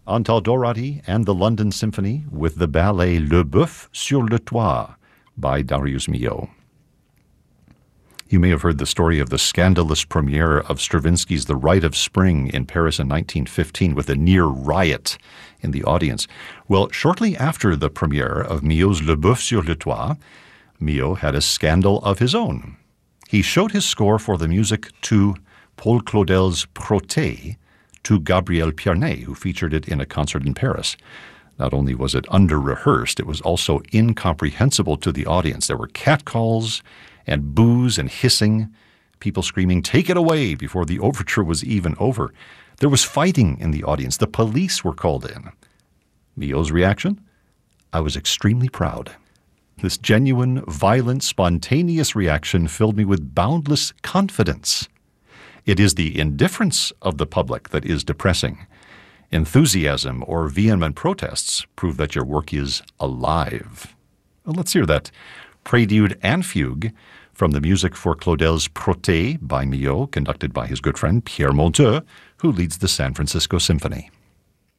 Antal Dorati and the London Symphony with the ballet Le Boeuf sur le Toit by Darius Milhaud. You may have heard the story of the scandalous premiere of Stravinsky's The Rite of Spring in Paris in 1915 with a near riot in the audience. Well, shortly after the premiere of Milhaud's Le Boeuf sur le Toit, Milhaud had a scandal of his own. He showed his score for the music to Paul Claudel's Protée to Gabriel Pierné, who featured it in a concert in Paris. Not only was it under-rehearsed, it was also incomprehensible to the audience. There were catcalls and boos and hissing, people screaming, "Take it away," before the overture was even over. There was fighting in the audience. The police were called in. Milhaud's reaction? I was extremely proud. This genuine, violent, spontaneous reaction filled me with boundless confidence. It is the indifference of the public that is depressing. Enthusiasm or vehement protests prove that your work is alive. Well, let's hear that prelude and fugue from the music for Claudel's Protée by Milhaud, conducted by his good friend Pierre Monteux, who leads the San Francisco Symphony.